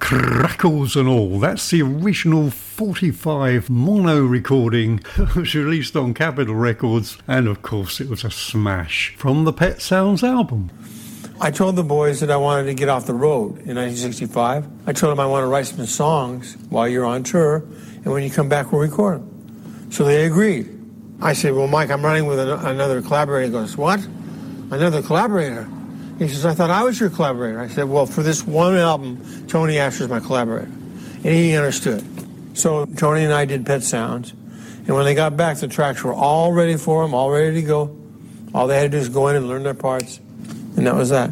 crackles and all. That's the original 45 mono recording that was released on Capitol Records, and of course it was a smash from the Pet Sounds album. I told the boys that I wanted to get off the road in 1965. I told them I want to write some songs while you're on tour, and when you come back, we'll record them. So they agreed. I said, well, Mike, I'm running with another collaborator. He goes, what? Another collaborator? He says, I thought I was your collaborator. I said, well, for this one album, Tony Asher's my collaborator. And he understood. So Tony and I did Pet Sounds, and when they got back, the tracks were all ready for them, all ready to go. All they had to do is go in and learn their parts, and that was that.